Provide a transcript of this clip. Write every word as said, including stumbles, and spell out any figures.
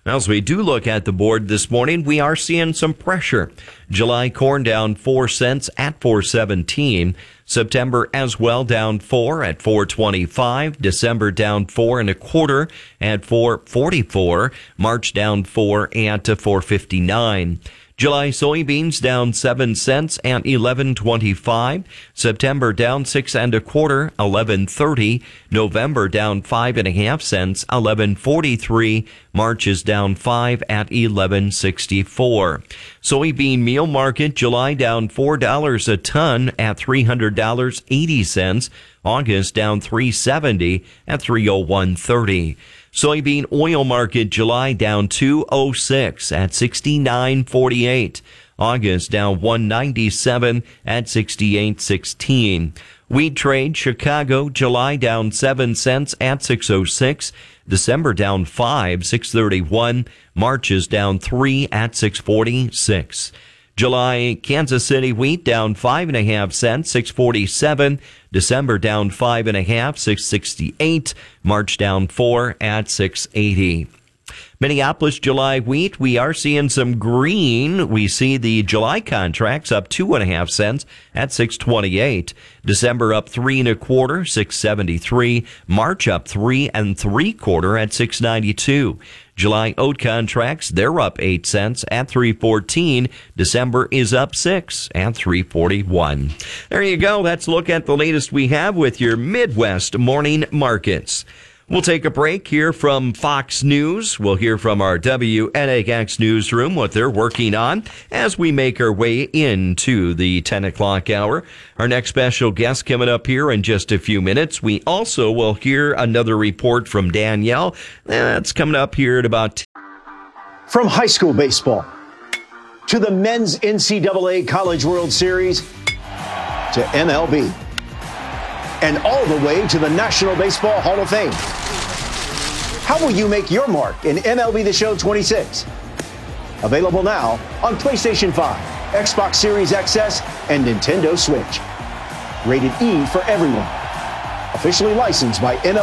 As we do look at the board this morning, we are seeing some pressure. July corn down four cents at four seventeen. September as well down four at four twenty-five. December down four and a quarter at four forty-four. March down four at four fifty-nine. July soybeans down seven cents at eleven twenty-five. September down six and a quarter, eleven thirty. November down five and a half cents, eleven forty-three. March is down five at eleven sixty-four. Soybean meal market, July down four dollars a ton at three hundred dollars and eighty cents. August down three seventy at three oh one thirty. Soybean oil market, July down two oh six at sixty-nine forty-eight. August down one ninety-seven at sixty-eight sixteen. Wheat trade, Chicago, July down seven cents at six oh six. December down five, six thirty-one. March is down three at six forty-six. July Kansas City wheat down five and a half cents, six forty-seven. December down five and a half, six sixty-eight. March down four at six eighty. Minneapolis July wheat, we are seeing some green. We see the July contracts up two and a half cents at six twenty-eight. December up three and a quarter, six seventy-three. March up three and three quarter at six ninety-two. July oat contracts, they're up eight cents at three fourteen. December is up six at three forty-one. There you go. That's a look at the latest we have with your Midwest morning markets. We'll take a break here from Fox News. We'll hear from our W N A X newsroom what they're working on as we make our way into the ten o'clock hour. Our next special guest coming up here in just a few minutes. We also will hear another report from Danielle. That's coming up here at about... From high school baseball to the men's N C double A College World Series to M L B and all the way to the National Baseball Hall of Fame. How will you make your mark in M L B The Show twenty-six? Available now on PlayStation five, Xbox Series X S, and Nintendo Switch. Rated E for everyone. Officially licensed by N L B.